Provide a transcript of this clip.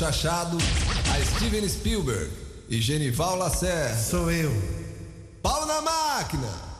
Chachado, a Steven Spielberg e Genival Lacerda. Sou eu. Pau na máquina!